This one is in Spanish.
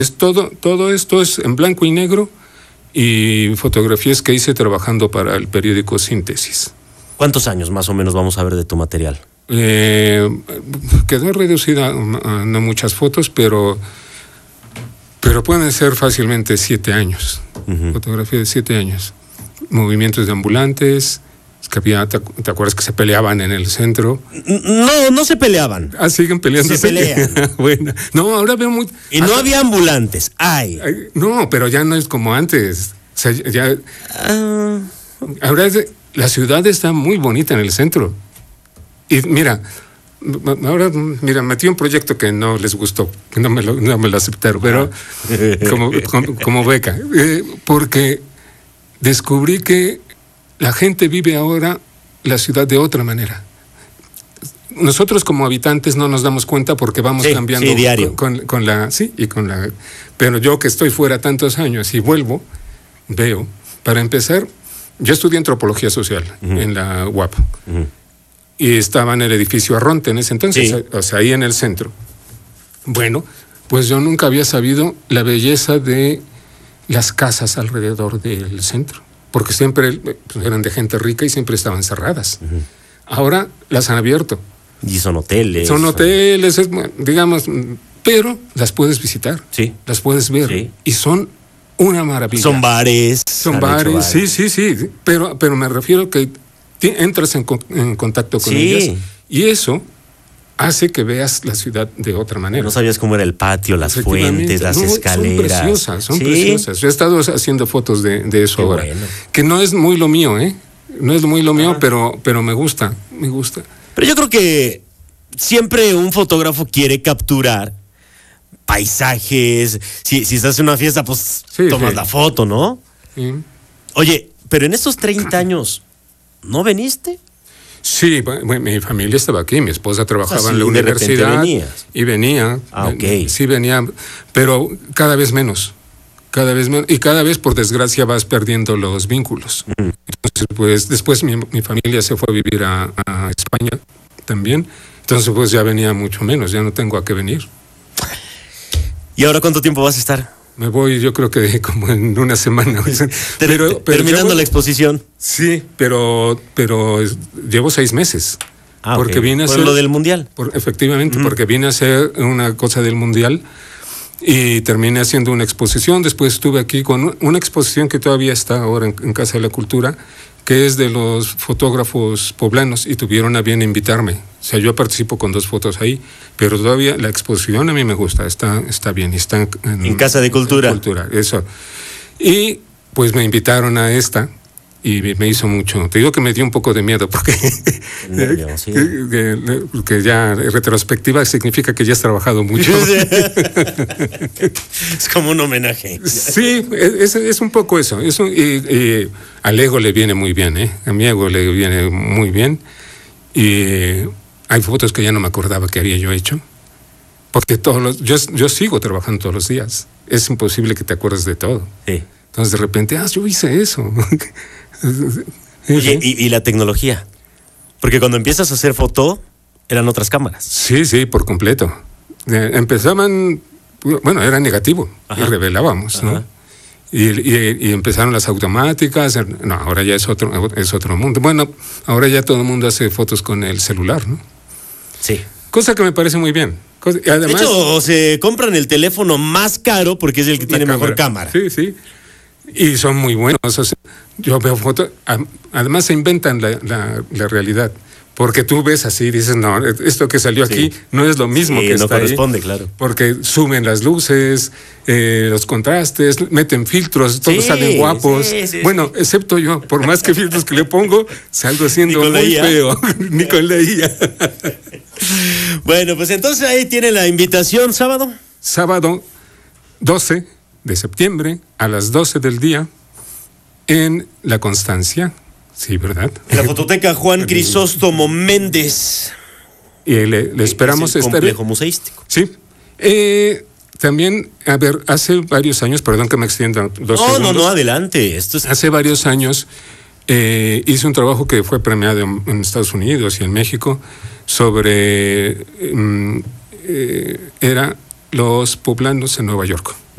Todo esto es en blanco y negro y fotografías que hice trabajando para el periódico Síntesis. ¿Cuántos años más o menos vamos a ver de tu material? Quedó reducida a no muchas fotos, pero pueden ser fácilmente 7 años. Fotografía de 7 años. Movimientos de ambulantes, que había, ¿te acuerdas que se peleaban en el centro? No se peleaban. Ah, siguen peleando. Se pelean. Bueno, no, ahora veo muy... Y no había ambulantes, No, pero ya no es como antes. O sea, ya... Ahora la ciudad está muy bonita en el centro. Y mira, metí un proyecto que no les gustó, que no me lo aceptaron, pero como beca. Porque descubrí que la gente vive ahora la ciudad de otra manera. Nosotros como habitantes no nos damos cuenta porque vamos cambiando diario. Pero yo que estoy fuera tantos años y vuelvo, veo, para empezar, yo estudié antropología social en la UAP y estaba en el edificio Arronte en ese entonces, o sea, ahí en el centro. Bueno, pues yo nunca había sabido la belleza de las casas alrededor del centro, porque siempre eran de gente rica y siempre estaban cerradas. Ahora las han abierto. Y son hoteles. Son hoteles, digamos, pero las puedes visitar, las puedes ver, y son una maravilla. Son bares. Sí, pero me refiero que entras en contacto con ellas, y eso hace que veas la ciudad de otra manera. No sabías cómo era el patio, las fuentes, las escaleras. Son preciosas. Yo he estado haciendo fotos de eso ahora. Bueno. Que no es muy lo mío, No es muy lo mío, pero me gusta. Pero yo creo que siempre un fotógrafo quiere capturar paisajes. Si estás en una fiesta, pues tomas la foto, ¿no? Sí. Oye, pero en estos 30 años, ¿no veniste? Sí, mi familia estaba aquí, mi esposa trabajaba en la universidad y venía. Sí venía, pero cada vez menos, y cada vez, por desgracia, vas perdiendo los vínculos. Entonces, pues, después mi familia se fue a vivir a España también, entonces pues ya venía mucho menos, ya no tengo a qué venir. ¿Y ahora cuánto tiempo vas a estar? Me voy, yo creo que como en una semana. pero terminando la exposición. Sí, pero llevo 6 meses. Porque vine a hacer lo del mundial. Efectivamente, porque vine a hacer una cosa del mundial y terminé haciendo una exposición. Después estuve aquí con una exposición que todavía está ahora en Casa de la Cultura, que es de los fotógrafos poblanos, y tuvieron a bien invitarme. O sea, yo participo con 2 fotos ahí, pero todavía la exposición a mí me gusta, está bien, está en Casa de Cultura. Eso. Y pues me invitaron a esta y me hizo mucho. Te digo que me dio un poco de miedo porque que ya en retrospectiva significa que ya has trabajado mucho. Es como un homenaje. Sí, es un poco eso. Y al ego le viene muy bien, A mi ego le viene muy bien. Y hay fotos que ya no me acordaba que había yo hecho. Porque yo sigo trabajando todos los días. Es imposible que te acuerdes de todo. Sí. Entonces de repente, yo hice eso. Oye, ¿y la tecnología? Porque cuando empiezas a hacer foto, eran otras cámaras. Sí, por completo. Empezaban, era negativo, y revelábamos, ¿no? Y empezaron las automáticas. No, ahora ya es otro mundo. Bueno, ahora ya todo el mundo hace fotos con el celular, ¿no? Sí. Cosa que me parece muy bien. Además, de hecho, se compran el teléfono más caro porque es el que tiene mejor cámara. Sí. Y son muy buenos. O sea, yo veo fotos. Además, se inventan la realidad. Porque tú ves así y dices, no, esto que salió aquí no es lo mismo que está no corresponde, ahí. Claro. Porque suben las luces, los contrastes, meten filtros, todos salen guapos. Bueno, excepto yo, por más que filtros que le pongo, salgo siendo muy feo. Ni con la IA. Bueno, pues entonces ahí tiene la invitación, sábado. Sábado 12 de septiembre a las 12 del día en La Constancia. Sí, ¿verdad? En la fototeca Juan Crisóstomo Méndez. Y le esperamos estar. Complejo museístico. Sí. También, hace varios años, perdón que me extienda 2 segundos. No, adelante. Hace varios años hice un trabajo que fue premiado en Estados Unidos y en México sobre era los poblanos en Nueva York.